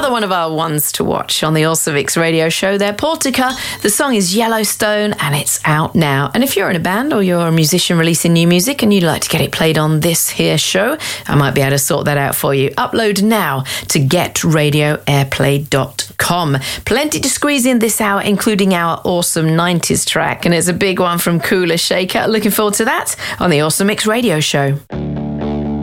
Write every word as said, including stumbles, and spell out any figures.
another one of our ones to watch on the Awesome Mix radio show. They're Portica. The song is Yellowstone and it's out now. And if you're in a band or you're a musician releasing new music and you'd like to get it played on this here show, I might be able to sort that out for you. Upload now to get radio airplay dot com. Plenty to squeeze in this hour, including our awesome nineties track. And it's a big one from Kula Shaker. Looking forward to that on the Awesome Mix radio show.